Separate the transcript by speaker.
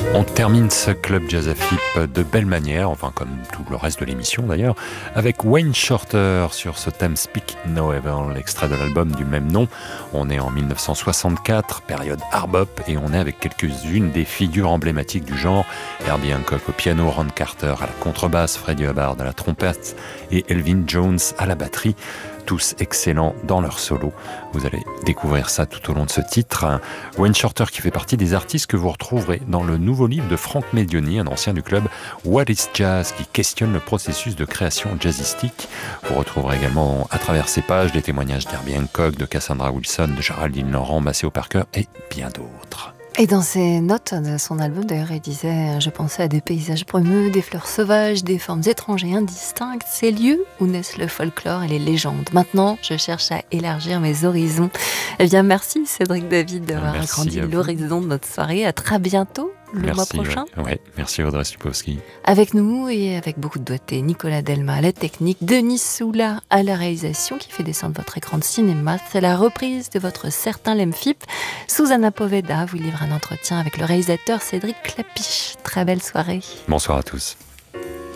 Speaker 1: On termine ce Club Jazz à Flip de belle manière, enfin comme tout le reste de l'émission d'ailleurs, avec Wayne Shorter sur ce thème Speak No Evil, l'extrait de l'album du même nom. On est en 1964, période hard bop, et on est avec quelques-unes des figures emblématiques du genre. Herbie Hancock au piano, Ron Carter à la contrebasse, Freddie Hubbard à la trompette et Elvin Jones à la batterie. Tous excellents dans leur solo. Vous allez découvrir ça tout au long de ce titre. Wayne Shorter qui fait partie des artistes que vous retrouverez dans le nouveau livre de Frank Medioni, un ancien du club What is Jazz, qui questionne le processus de création jazzistique. Vous retrouverez également à travers ces pages des témoignages d'Herbie Hancock, de Cassandra Wilson, de Geraldine Laurent, Maceo Parker et bien d'autres.
Speaker 2: Et dans ses notes de son album, d'ailleurs, il disait « Je pensais à des paysages brumeux, des fleurs sauvages, des formes étranges et indistinctes, ces lieux où naissent le folklore et les légendes. Maintenant, je cherche à élargir mes horizons. » Eh bien, merci Cédric David d'avoir agrandi l'horizon de notre soirée. À très bientôt le mois prochain.
Speaker 1: Ouais. Merci Audrey Stupowski.
Speaker 2: Avec nous et avec beaucoup de doigté, Nicolas Delma à la technique, Denis Soula à la réalisation qui fait descendre votre écran de cinéma. C'est la reprise de votre Certain Lemfip. Susanna Poveda vous livre un entretien avec le réalisateur Cédric Clapiche. Très belle soirée.
Speaker 1: Bonsoir à tous.